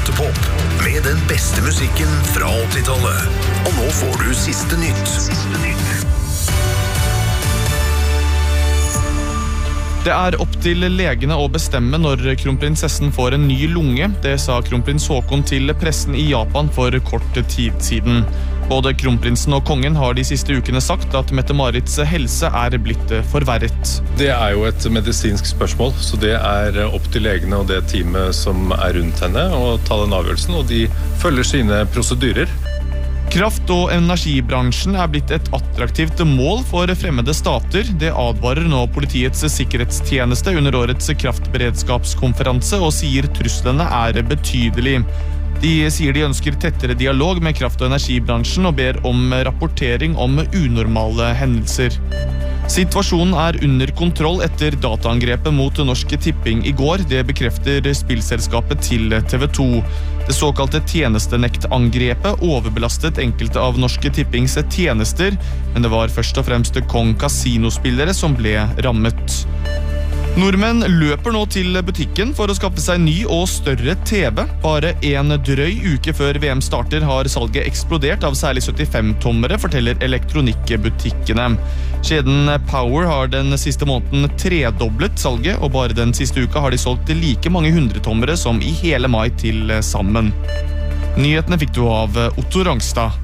Åttepop, med den beste musikken fra 80-tallet. Og nå får du siste nytt. Det opp til legene å bestemme når kronprinsessen får en ny lunge. Det sa kronprins Haakon til pressen i Japan for kort tid siden. Både kronprinsen og kongen har de siste ukene sagt at Mette-Marits helse blitt forverret. Det jo et medisinsk spørsmål, så det opp til legene og det teamet som rundt henne å ta den avgjørelsen, og de følger sine prosedyrer. Kraft- og energibransjen blitt et attraktivt mål for fremmede stater. Det advarer nå Politiets sikkerhetstjeneste under årets kraftberedskapskonferanse og sier truslene betydelig. De sier de ønsker tettere dialog med kraft- og energibransjen og ber om rapportering om unormale hendelser. Situasjonen under kontroll etter dataangrepet mot Norsk Tipping i går. Det bekrefter spillselskapet til TV 2. Det såkalte tjenestenektangrepet overbelastet enkelte av Norsk Tippings tjenester, men det var først og fremst Kong Casino-spillere som ble rammet. Nordmenn løper nå til butikken for å skaffe seg ny og større TV. Bare en drøy uke før VM starter har salget eksplodert av særlig 75-tommere, forteller elektronikkbutikkene. Kjeden Power har den siste måneden tredoblet salget, og bare den siste uka har de solgt like mange 100-tommere som i hele mai til sammen. Nyhetene fikk du av Otto Rangstad.